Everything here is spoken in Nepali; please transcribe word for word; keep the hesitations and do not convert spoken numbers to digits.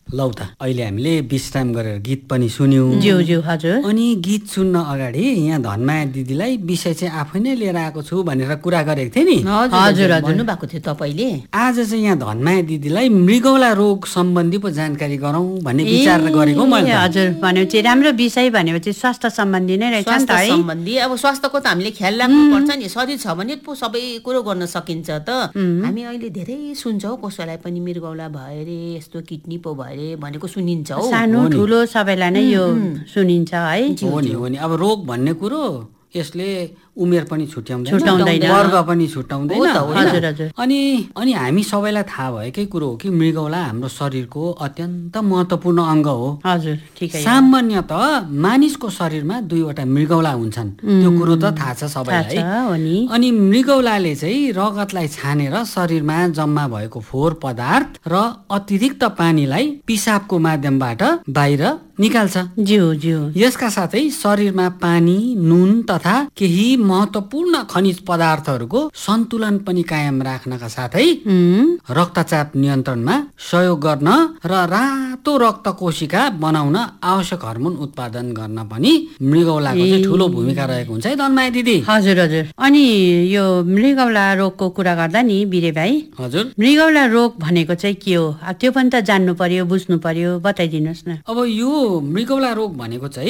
लौ त अहिले हामीले विश्राम गरेर गीत पनि सुन्यौं। ज्यू ज्यू हजुर। अनि गीत सुन्न अगाडि यहाँ धनमाया दिदीलाई विषय चाहिँ आफै नै लिएर आएको छु भनेर कुरा गरेको थिएँ नि। हजुर हजुर भन्नु भएको थियो तपाईले। आज चाहिँ यहाँ धनमाया दिदीलाई मृगौला रोग सम्बन्धी पो जानकारी गरौँ भन्ने विचार गरेको मैले। हजुर भनेपछि राम्रो विषय भनेपछि स्वास्थ्य सम्बन्धी नै रहेछ नि त है। सम्बन्धी अब स्वास्थ्यको त हामीले ख्याल राख्नु पर्छ नि। शरीर छ भने पो सबै कुरो गर्न सकिन्छ त। हामी अहिले धेरै सुन्छौँ कसैलाई पनि मृगौला भयो रे, यस्तो किडनी पो भयो रे भनेको सुनिन्छ हौ। सानो ठुलो सबैलाई नै यो सुनिन्छ है। हो नि हो नि। अब रोग भन्ने कुरो यसले उमेर पनि छुट्याउँदैन, छुट्याउँदैन, वर्ग पनि छुट्याउँदैन। हजुर हजुर। अनि अनि हामी सबैलाई थाहा भएकै कुरो हो कि मृगौला हाम्रो शरीरको अत्यन्त महत्त्वपूर्ण अङ्ग हो। हजुर ठिकै। सामान्यत मानिसको शरीरमा दुईवटा मृगौला हुन्छन्, त्यो कुरो त थाहा छ सबैलाई। अनि मृगौलाले चाहिँ रगतलाई छानेर शरीरमा जम्मा भएको फोहोर पदार्थ र अतिरिक्त पानीलाई पिसाबको माध्यमबाट बाहिर निकाल्छ। ज्यू ज्यू। यसका साथै शरीरमा पानी, नुन तथा केही महत्त्वपूर्ण खनिज पदार्थहरूको सन्तुलन पनि कायम राख्नका साथै रक्तचाप नियन्त्रणमा सहयोग गर्न र रातो रक्त कोशिका बनाउन आवश्यक हर्मोन उत्पादन गर्न पनि मृगौलाको चाहिँ ठुलो भूमिका रहेको हुन्छ है धनमाया दिदी। हजुर हजुर। अनि यो मृगौला रोगको कुरा गर्दा नि बिरे भाइ, हजुर मृगौला रोग भनेको चाहिँ के हो त्यो पनि त जान्नु पर्यो, बुझ्नु पर्यो, बताइदिनुहोस् न। अब यो मृगौला रोग भनेको चाहिँ